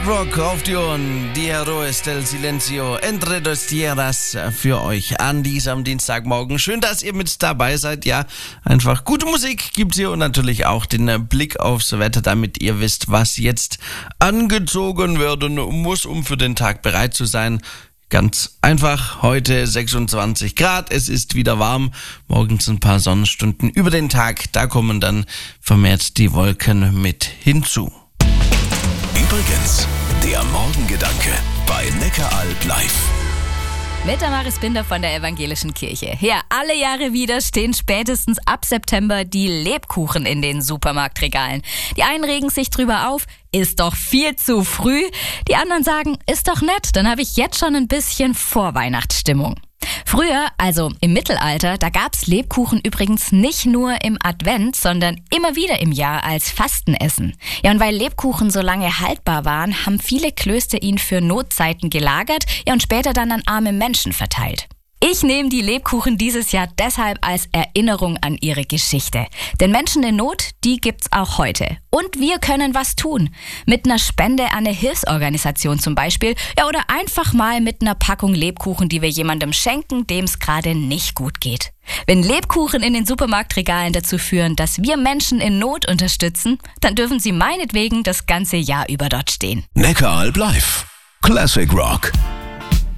Rock auf die Ohren, die Heroes del Silencio, Entre dos Tierras für euch an diesem Dienstagmorgen. Schön, dass ihr mit dabei seid. Ja, einfach gute Musik gibt's hier und natürlich auch den Blick aufs Wetter, damit ihr wisst, was jetzt angezogen werden muss, um für den Tag bereit zu sein. Ganz einfach, heute 26 Grad, es ist wieder warm, morgens ein paar Sonnenstunden über den Tag, da kommen dann vermehrt die Wolken mit hinzu. Übrigens, der Morgengedanke bei Neckaralb live. Mit der Maris Binder von der Evangelischen Kirche. Ja, alle Jahre wieder stehen spätestens ab September die Lebkuchen in den Supermarktregalen. Die einen regen sich drüber auf, ist doch viel zu früh. Die anderen sagen, ist doch nett, dann habe ich jetzt schon ein bisschen Vorweihnachtsstimmung. Früher, also im Mittelalter, da gab's Lebkuchen übrigens nicht nur im Advent, sondern immer wieder im Jahr als Fastenessen. Ja, und weil Lebkuchen so lange haltbar waren, haben viele Klöster ihn für Notzeiten gelagert, ja, und später dann an arme Menschen verteilt. Ich nehme die Lebkuchen dieses Jahr deshalb als Erinnerung an ihre Geschichte. Denn Menschen in Not, die gibt's auch heute. Und wir können was tun. Mit einer Spende an eine Hilfsorganisation zum Beispiel. Ja, oder einfach mal mit einer Packung Lebkuchen, die wir jemandem schenken, dem es gerade nicht gut geht. Wenn Lebkuchen in den Supermarktregalen dazu führen, dass wir Menschen in Not unterstützen, dann dürfen sie meinetwegen das ganze Jahr über dort stehen. Neckaralb live. Classic Rock.